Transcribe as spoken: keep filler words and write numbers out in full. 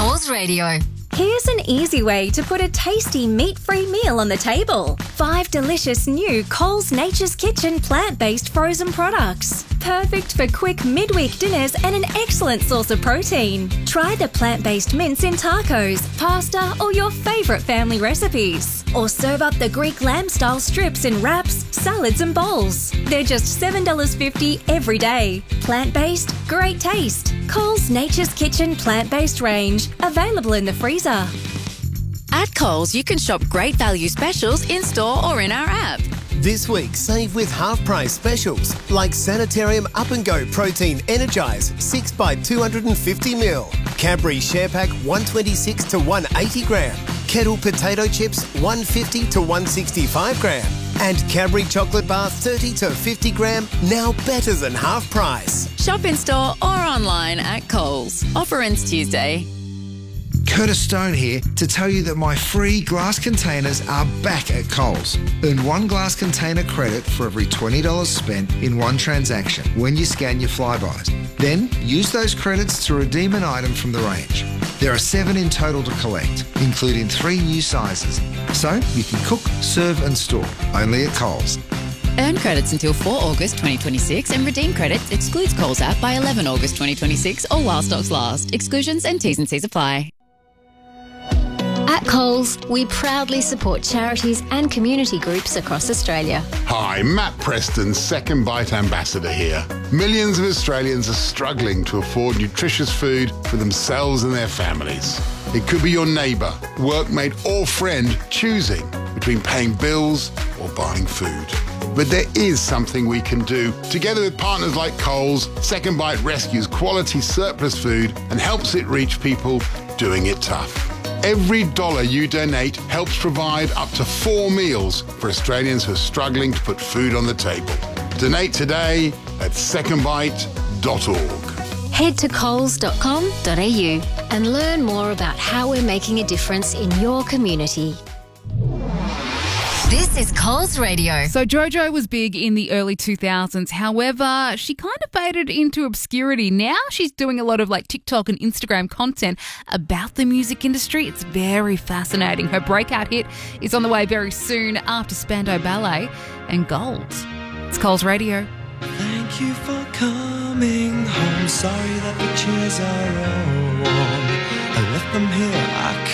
Coles Radio. Here's an easy way to put a tasty meat-free meal on the table. Five delicious new Coles Nature's Kitchen plant-based frozen products. Perfect for quick midweek dinners and an excellent source of protein. Try the plant-based mince in tacos, pasta or your favourite family recipes. Or serve up the Greek lamb-style strips in wraps, salads and bowls. They're just seven dollars fifty every day. Plant-based, great taste. Coles Nature's Kitchen plant-based range. Available in the freezer. At Coles, you can shop great value specials in-store or in our app. This week, save with half-price specials like Sanitarium Up and Go Protein Energize six by two hundred fifty mil, Cadbury Share Pack one twenty-six to one eighty gram, Kettle Potato Chips one fifty to one sixty-five gram, and Cadbury Chocolate Bar thirty to fifty gram, now better than half price. Shop in-store or online at Coles. Offer ends Tuesday. Curtis Stone here to tell you that my free glass containers are back at Coles. Earn one glass container credit for every twenty dollars spent in one transaction when you scan your Flybys. Then use those credits to redeem an item from the range. There are seven in total to collect, including three new sizes. So you can cook, serve and store, only at Coles. Earn credits until the fourth of August twenty twenty-six and redeem credits excludes Coles app by the eleventh of August twenty twenty-six or while stocks last. Exclusions and T's and C's apply. At Coles, we proudly support charities and community groups across Australia. Hi, Matt Preston, Second Bite Ambassador here. Millions of Australians are struggling to afford nutritious food for themselves and their families. It could be your neighbour, workmate or friend choosing between paying bills or buying food. But there is something we can do. Together with partners like Coles, Second Bite rescues quality surplus food and helps it reach people doing it tough. Every dollar you donate helps provide up to four meals for Australians who are struggling to put food on the table. Donate today at second bite dot org. Head to coles dot com dot a u and learn more about how we're making a difference in your community. This is Coles Radio. So JoJo was big in the early two thousands. However, she kind of faded into obscurity. Now she's doing a lot of like TikTok and Instagram content about the music industry. It's very fascinating. Her breakout hit is on the way very soon after Spandau Ballet and Gold. It's Coles Radio. Thank you for coming home. Sorry that the chairs are all warm. I left them here